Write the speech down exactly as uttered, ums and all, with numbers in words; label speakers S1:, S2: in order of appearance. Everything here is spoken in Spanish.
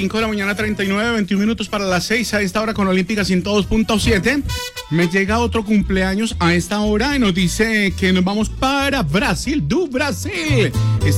S1: cinco de la mañana, treinta y nueve, veintiún minutos para las seis. A esta hora con Olímpica ciento dos punto siete. Me llega otro cumpleaños a esta hora y nos dice que nos vamos para Brasil, do Brasil.